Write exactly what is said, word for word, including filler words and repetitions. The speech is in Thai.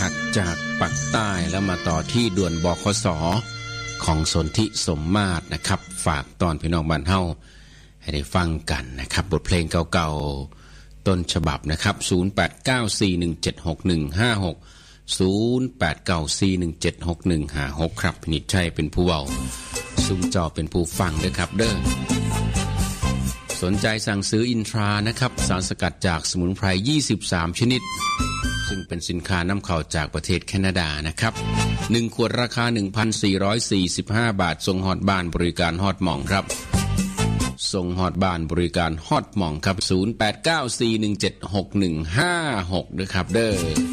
คักจากปักใต้แล้วมาต่อที่ด่วนบขส.ของสนธิสมมาตรนะครับฝากตอนพี่น้องบ้านเฮาให้ได้ฟังกันนะครับบทเพลงเก่าๆต้นฉบับนะครับศูนย์ แปด เก้า สี่ หนึ่ง เจ็ด หก หนึ่ง ห้า หก ศูนย์ แปด เก้า สี่ หนึ่ง เจ็ด หก หนึ่ง ห้า หกครับพินิจชัยเป็นผู้เว้าซุ้มจอเป็นผู้ฟังเด้อครับเด้อสนใจสั่งซื้ออินทรานะครับสารสกัดจากสมุนไพรยี่สิบสามชนิดซึ่งเป็นสินค้านำเข้าจากประเทศแคนาดานะครับหนึ่งขวดราคา หนึ่งพันสี่ร้อยสี่สิบห้า บาทส่งฮอดบ้านบริการฮอดหม่องครับส่งฮอดบ้านบริการฮอดหม่องครับศูนย์ แปด เก้า สี่ หนึ่ง เจ็ด หก หนึ่ง ห้า หกด้วยครับเด้อ